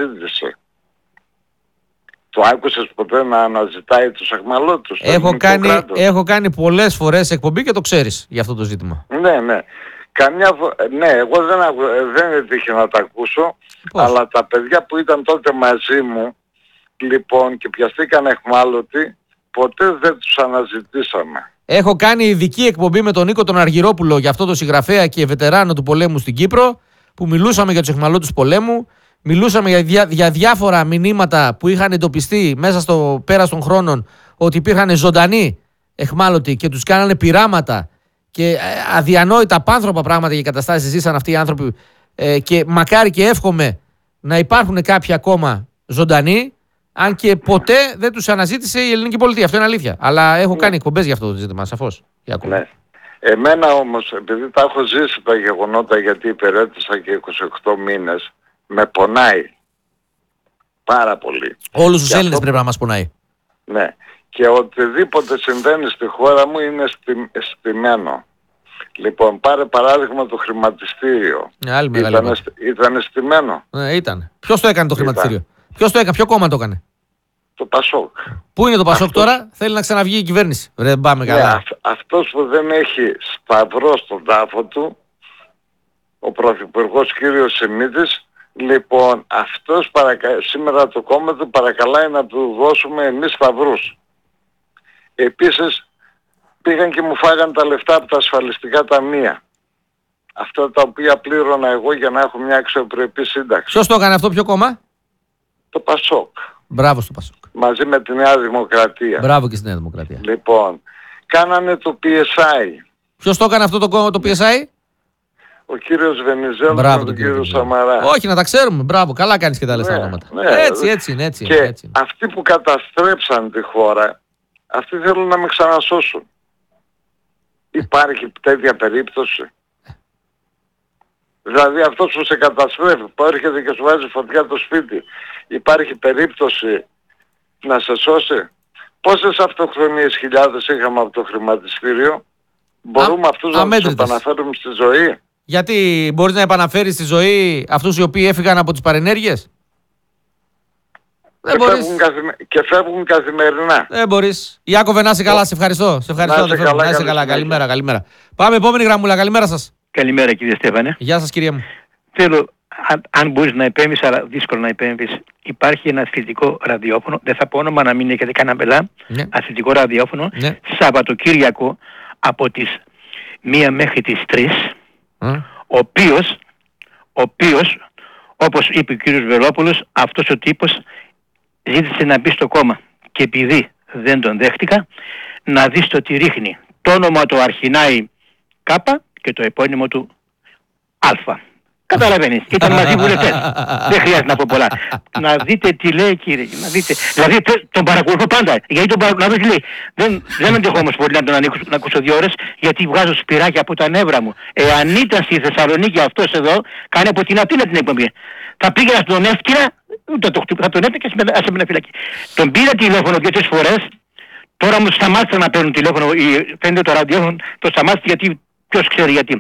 αναζήτησε. Το άκουσες ποτέ να αναζητάει τους αιχμαλώτους? Έχω κάνει πολλές φορές εκπομπή και το ξέρεις για αυτό το ζήτημα. Ναι. Ναι, εγώ δεν έτυχε να τα ακούσω. Πώς? Αλλά τα παιδιά που ήταν τότε μαζί μου, λοιπόν, και πιαστήκαν αιχμάλωτοι, ποτέ δεν τους αναζητήσαμε. Έχω κάνει ειδική εκπομπή με τον Νίκο τον Αργυρόπουλο για αυτό το συγγραφέα και βετεράνο του πολέμου στην Κύπρο, που μιλούσαμε για τους αιχμαλώτους πολέμου, μιλούσαμε για διάφορα μηνύματα που είχαν εντοπιστεί μέσα στο πέρας των χρόνων, ότι υπήρχαν ζωντανοί αιχμάλωτοι και τους κάνανε πειράματα και αδιανόητα απάνθρωπα πράγματα και καταστάσεις ζήσαν αυτοί οι άνθρωποι, και μακάρι και εύχομαι να υπάρχουν κάποιοι ακόμα ζωντανοί, αν και ποτέ δεν τους αναζήτησε η ελληνική πολιτεία. Αυτό είναι αλήθεια. Αλλά έχω κάνει εκπομπές για αυτό το ζήτημα, σαφώς. Ναι. Εμένα όμως, επειδή τα έχω ζήσει τα γεγονότα, γιατί υπηρέτησα και 28 μήνες, με πονάει πάρα πολύ. Όλους τους Έλληνες πρέπει να μας πονάει. Ναι. Και οτιδήποτε συμβαίνει στη χώρα μου είναι στημένο. Λοιπόν, πάρε παράδειγμα το χρηματιστήριο. Ήταν στημένο. Ναι, ήταν. Ποιος το έκανε το χρηματιστήριο? Ποιος το έκανε? Ποιο κόμμα το έκανε? Το Πασόκ. Πού είναι το Πασόκ τώρα? Θέλει να ξαναβγεί η κυβέρνηση. Δεν πάμε καλά. Ναι, αυτός που δεν έχει σταυρό στον τάφο του, ο Πρωθυπουργός κύριος Σιμίτης, λοιπόν, αυτός σήμερα το κόμμα του παρακαλάει να του δώσουμε εμείς σταυρούς. Επίσης πήγαν και μου φάγαν τα λεφτά από τα ασφαλιστικά ταμεία. Αυτά τα οποία πλήρωνα εγώ για να έχω μια αξιοπρεπή σύνταξη. Ποιος το έκανε αυτό, ποιο κόμμα? Το Πασόκ. Μπράβο στο Πασόκ. Μαζί με τη Νέα Δημοκρατία. Μπράβο και στη Νέα Δημοκρατία. Λοιπόν, κάνανε το PSI. Ποιος το έκανε αυτό το PSI? Ο κύριος Βενιζέλος και ο κύριος Σαμαρά. Όχι, να τα ξέρουμε. Μπράβο, καλά κάνεις και τα λες τα ονόματα. Ναι. Έτσι είναι. Και αυτοί που καταστρέψαν τη χώρα, αυτοί θέλουν να με ξανασώσουν. Υπάρχει τέτοια περίπτωση? Δηλαδή αυτός που σε καταστρέφει, που έρχεται και σου βάζει φωτιά το σπίτι, υπάρχει περίπτωση να σε σώσει? Πόσες αυτοκτονίες χιλιάδες είχαμε από το χρηματιστήριο? Μπορούμε αυτούς να τους επαναφέρουμε στη ζωή? Γιατί μπορείς να επαναφέρεις στη ζωή αυτούς οι οποίοι έφυγαν από τις παρενέργειες? Και φεύγουν καθημερινά. Δεν μπορείς. Ιάκωβε, να είσαι καλά, σε ευχαριστώ. Να είσαι καλά. Καλημέρα. Πάμε επόμενη γραμμούλα. Καλημέρα σας. Καλημέρα κύριε Στέφανε. Γεια σας κυρία μου. Θέλω, αν μπορείς να επέμβεις, αλλά δύσκολο να επέμβεις, υπάρχει ένα αθλητικό ραδιόφωνο, δεν θα πω όνομα να μην έχετε κανένα μπελά, αθλητικό ραδιόφωνο, Σαββατοκύριακο από τις 1 μέχρι τις 3, ο οποίος, όπως είπε ο κύριος Βελόπουλος, αυτός ο τύπος ζήτησε να μπει στο κόμμα και επειδή δεν τον δέχτηκα, να δεις το τι ρίχνει. Το όνομα του αρχινάει Κάπα και το επώνυμο του Αλφα. Καταλαβαίνεις, ήταν μαζί βουλευτές. Δεν χρειάζεται να πω πολλά. Να δείτε τι λέει κύριε, να δείτε. Δηλαδή τον παρακολουθώ πάντα, γιατί να δω τι λέει. Δεν αντέχω όμως πολύ να τον να ακούσω 2 ώρες, γιατί βγάζω σπυράκια από τα νεύρα μου. Εάν ήταν στη Θεσσαλονίκη αυτός εδώ, κάνει από την Αθήνα την εκπομπή. Θα πήγαινα στον Εύκυρα, θα τον έπαιξε και ας έμενα φυλακή. Τον πήρα τηλέφωνο 2-3 φορές, τώρα μου σταμάτησε να παίρνουν τηλέφωνο, φαίνεται το ραδιόφωνο, το σταμάτησε γιατί... Ποιος ξέρει γιατί.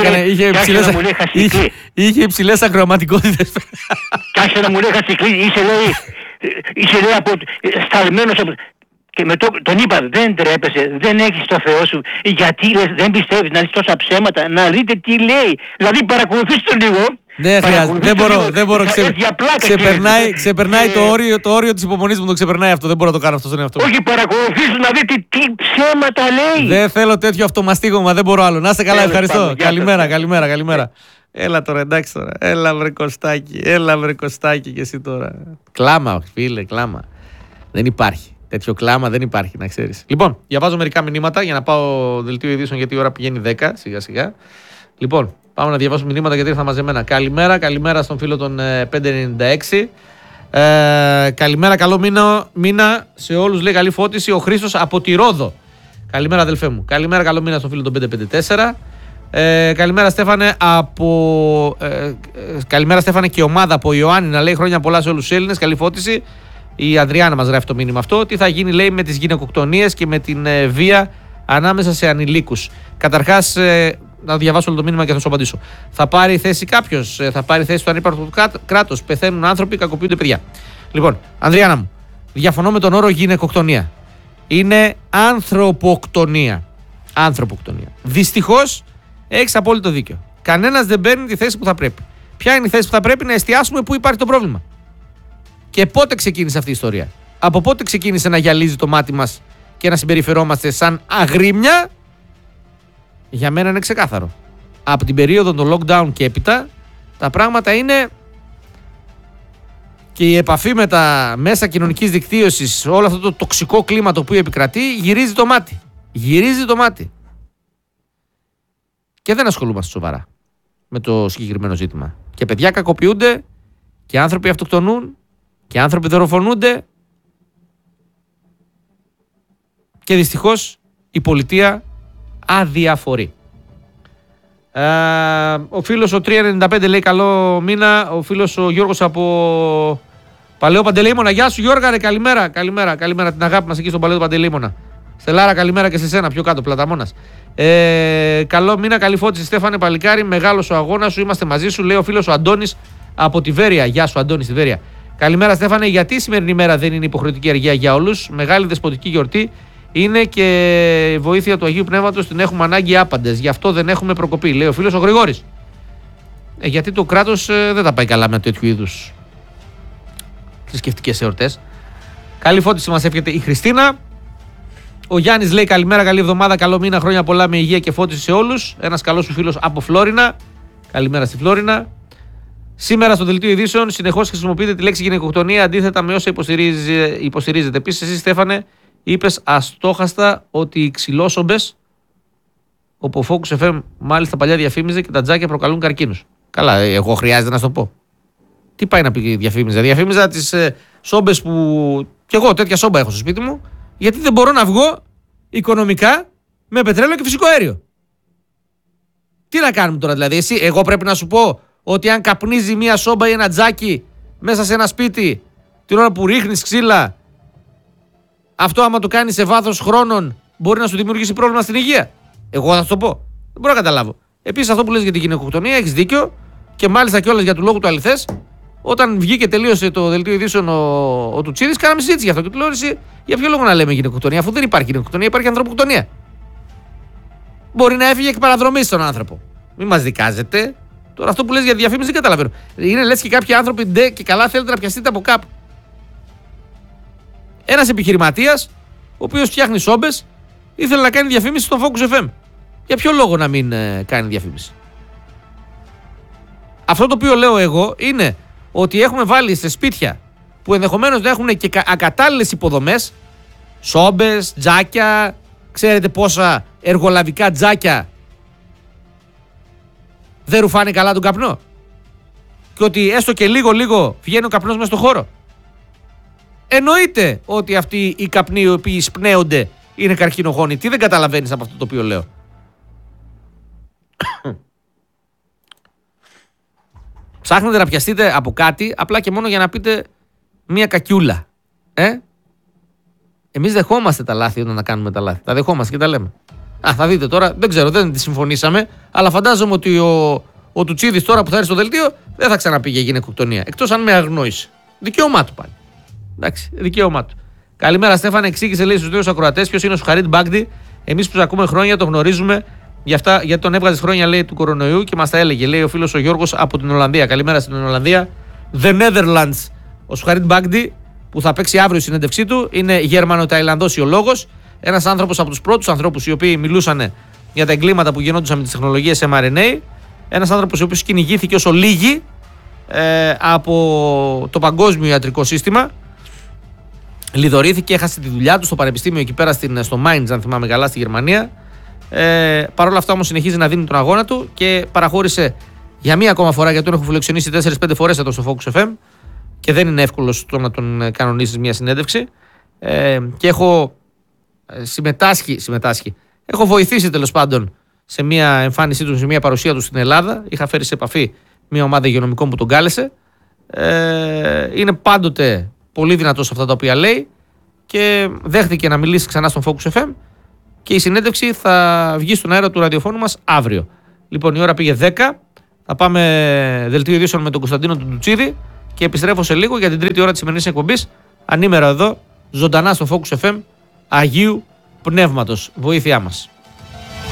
Είχε υψηλές ακροαματικότητες. Κι άρχισε να μου λέει Χασικλή, είσαι λέει σταλμένος. Και με τον είπα, δεν τρέπεσαι, δεν έχεις το Θεό σου. Γιατί δεν πιστεύεις να λες τόσα ψέματα, να δείτε τι λέει. Δηλαδή παρακολουθείς τον λίγο. Δεν χρειάζεται, δεν μπορώ. Ξεπερνάει το όριο της υπομονής μου, το ξεπερνάει αυτό. Δεν μπορώ να το κάνω αυτό στον εαυτό μου. Όχι, παρακολουθείς να δείτε τι ψέματα λέει. Δεν θέλω τέτοιο αυτομαστίγωμα, δεν μπορώ άλλο. Να είστε καλά, ευχαριστώ. Καλημέρα. Έλα τώρα, εντάξει τώρα. Έλα βρε Κωστάκι και εσύ τώρα. Κλάμα, φίλε, κλάμα. Δεν υπάρχει. Τέτοιο κλάμα δεν υπάρχει, να ξέρεις. Λοιπόν, διαβάζω μερικά μηνύματα για να πάω δελτίο ειδήσεων γιατί η ώρα πηγαίνει 10 σιγά-σιγά. Λοιπόν, πάμε να διαβάσουμε μηνύματα γιατί ήρθα μαζεμένα. Καλημέρα στον φίλο των 596. Καλημέρα, καλό μήνα σε όλους. Λέει καλή φώτιση. Ο Χρήστος από τη Ρόδο. Καλημέρα, αδελφέ μου. Καλημέρα, καλό μήνα στον φίλο των 554. Καλημέρα, Στέφανε. Καλημέρα, Στέφανε και ομάδα από Ιωάννη να λέει χρόνια πολλά σε όλους τους Έλληνες. Καλή φώτιση. Η Αδριάννα μας γράφει το μήνυμα αυτό. Τι θα γίνει, λέει, με τις γυναικοκτονίες και με την βία ανάμεσα σε ανηλίκους. Καταρχάς, Να διαβάσω όλο το μήνυμα και θα σου απαντήσω. Θα πάρει θέση κάποιος, θα πάρει θέση το ανύπαρκτο κράτος. Πεθαίνουν άνθρωποι, κακοποιούνται παιδιά. Λοιπόν, Ανδριάνα μου, διαφωνώ με τον όρο γυναικοκτονία. Είναι ανθρωποκτονία. Ανθρωποκτονία. Δυστυχώς έχεις απόλυτο δίκιο. Κανένας δεν παίρνει τη θέση που θα πρέπει. Ποια είναι η θέση που θα πρέπει? Να εστιάσουμε πού υπάρχει το πρόβλημα. Και πότε ξεκίνησε αυτή η ιστορία? Από πότε ξεκίνησε να γυαλίζει το μάτι μας και να συμπεριφερόμαστε σαν αγρίμια? Για μένα είναι ξεκάθαρο. Από την περίοδο των lockdown και έπειτα τα πράγματα είναι, και η επαφή με τα μέσα κοινωνικής δικτύωσης, όλο αυτό το τοξικό κλίμα το οποίο επικρατεί, γυρίζει το μάτι. Γυρίζει το μάτι. Και δεν ασχολούμαστε σοβαρά με το συγκεκριμένο ζήτημα. Και παιδιά κακοποιούνται, και άνθρωποι αυτοκτονούν, και άνθρωποι δολοφονούνται, και δυστυχώς η πολιτεία αδιαφορεί. Ο φίλος ο 395 λέει καλό μήνα. Ο φίλος ο Γιώργος από Παλαιό Παντελεήμονα. Γεια σου Γιώργα, ρε, καλημέρα. Καλημέρα την αγάπη μας εκεί στον Παλαιό Παντελεήμονα. Στελάρα, καλημέρα και σε σένα πιο κάτω, Πλαταμόνας. Καλό μήνα, καλή φώτιση Στέφανε παλικάρι. Μεγάλος ο αγώνας σου, είμαστε μαζί σου, λέει ο φίλος ο Αντώνης από τη Βέρεια. Γεια σου Αντώνη στη Βέρεια. Καλημέρα Στέφανε, γιατί η σημερινή μέρα δεν είναι υποχρεωτική αργία για όλους? Μεγάλη δεσποτική γιορτή είναι και η βοήθεια του Αγίου Πνεύματος την έχουμε ανάγκη άπαντες. Γι' αυτό δεν έχουμε προκοπή, λέει ο φίλος ο Γρηγόρης. Γιατί το κράτος δεν τα πάει καλά με τέτοιου είδους θρησκευτικές εορτές. Καλή φώτιση μας εύχεται η Χριστίνα. Ο Γιάννης λέει καλημέρα, καλή εβδομάδα, καλό μήνα, χρόνια πολλά με υγεία και φώτιση σε όλους. Ένας καλός σου φίλος από Φλόρινα. Καλημέρα στη Φλόρινα. Σήμερα στο δελτίο ειδήσεων συνεχώς χρησιμοποιείται τη λέξη γυναικοκτονία αντίθετα με όσα υποστηρίζετε. Επίσης, εσύ Στέφανε, είπες αστόχαστα ότι οι ξυλόσομπες, όπου ο Focus FM μάλιστα παλιά διαφήμιζε και τα τζάκια προκαλούν καρκίνους. Καλά, εγώ χρειάζεται να σου το πω? Τι πάει να πει διαφήμιζα? Διαφήμιζα τις σόμπες που κι εγώ τέτοια σόμπα έχω στο σπίτι μου, γιατί δεν μπορώ να βγω οικονομικά με πετρέλαιο και φυσικό αέριο. Τι να κάνουμε τώρα δηλαδή? Εγώ πρέπει να σου πω ότι αν καπνίζει μία σόμπα ή ένα τζάκι μέσα σε ένα σπίτι την ώρα που ρίχνεις ξύλα, αυτό άμα το κάνεις σε βάθος χρόνων μπορεί να σου δημιουργήσει πρόβλημα στην υγεία? Εγώ θα σου το πω. Δεν μπορώ να καταλάβω. Επίσης, αυτό που λες για την γυναικοκτονία, έχεις δίκιο, και μάλιστα κιόλας για του λόγου του αληθές. Όταν βγήκε τελείωσε το δελτίο ειδήσεων ο Τουτσίδης, κάναμε συζήτηση γι' αυτό και του λέω εσύ, για ποιο λόγο να λέμε γυναικοκτονία, αφού δεν υπάρχει γυναικοκτονία, υπάρχει ανθρωποκτονία. Μπορεί να έφυγε εκ παραδρομής στον άνθρωπο. Μην μας δικάζετε. Τώρα αυτό που λες για διαφήμιση δεν καταλαβαίνω. Είναι λες και κάποιοι άνθρωποι ντε και καλά θέλετε να πιαστείτε από κάπου. Ένας επιχειρηματίας, ο οποίος φτιάχνει σόμπες, ήθελε να κάνει διαφήμιση στο Focus FM. Για ποιο λόγο να μην κάνει διαφήμιση? Αυτό το οποίο λέω εγώ είναι ότι έχουμε βάλει σε σπίτια που ενδεχομένως να έχουν και ακατάλληλες υποδομές, σόμπες, τζάκια, ξέρετε πόσα εργολαβικά τζάκια δεν ρουφάνε καλά τον καπνό, και ότι έστω και λίγο βγαίνει ο καπνός μέσα στο χώρο. Εννοείται ότι αυτοί οι καπνοί οι οποίοι σπνέονται είναι καρκινογόνοι. Τι δεν καταλαβαίνεις από αυτό το οποίο λέω? Ψάχνετε να πιαστείτε από κάτι απλά και μόνο για να πείτε μία κακιούλα. Εμείς δεχόμαστε τα λάθη όταν να κάνουμε τα λάθη. Τα δεχόμαστε και τα λέμε. Θα δείτε τώρα, δεν ξέρω, δεν τη συμφωνήσαμε, αλλά φαντάζομαι ότι ο Τουτσίδης τώρα που θα έρθει στο δελτίο δεν θα ξαναπεί για γυναικοκτονία. Εκτός αν με αγνόησε. Δικαίωμά του πάλι. Εντάξει, δικαίωμά του. Καλημέρα, Στέφανε. Εξήγησε, λέει, στους δύο ακροατές ποιος είναι ο Σουχαρίτ Μπάγκντι. Εμείς που τους ακούμε χρόνια το γνωρίζουμε. Γιατί τον έβγαζε χρόνια, λέει, του κορονοϊού και μας τα έλεγε. Λέει ο φίλος ο Γιώργος από την Ολλανδία. Καλημέρα στην Ολλανδία. The Netherlands. Ο Σουχαρίτ Μπάγκντι, που θα παίξει αύριο η συνέντευξή του, είναι Γερμανο-Ταϊλανδός ιολόγος. Ένας άνθρωπος από τους πρώτους ανθρώπους οι οποίοι μιλούσαν για τα εγκλήματα που γινόντουσαν με τις τεχνολογίες mRNA. Ένας άνθρωπος ο οποίος κυνηγήθηκε όσο λίγοι από το παγκόσμιο ιατρικό σύστημα. Λιδωρήθηκε, έχασε τη δουλειά του στο πανεπιστήμιο εκεί πέρα στο Mainz, αν θυμάμαι καλά, στη Γερμανία. Παρ' όλα αυτά όμως συνεχίζει να δίνει τον αγώνα του και παραχώρησε για μία ακόμα φορά, γιατί τον έχω φιλοξενήσει 4-5 φορές εδώ στο Focus FM και δεν είναι εύκολο να τον κανονίσεις μια συνέντευξη. Και έχω συμμετάσχει. Έχω βοηθήσει τέλος πάντων σε μια εμφάνισή του, σε μια παρουσία του στην Ελλάδα. Είχα φέρει σε επαφή μια ομάδα υγειονομικών που τον κάλεσε. Είναι πάντοτε πολύ δυνατός σε αυτά τα οποία λέει και δέχτηκε να μιλήσει ξανά στον Focus FM και η συνέντευξη θα βγει στον αέρα του ραδιοφώνου μας αύριο. Λοιπόν, η ώρα πήγε 10. Θα πάμε δελτίο ειδήσεων με τον Κωνσταντίνο του Ντουτσίδη και επιστρέφω σε λίγο για την τρίτη ώρα της σημερινής εκπομπής. Ανήμερα εδώ, ζωντανά στο Focus FM, Αγίου Πνεύματος. Βοήθειά μας.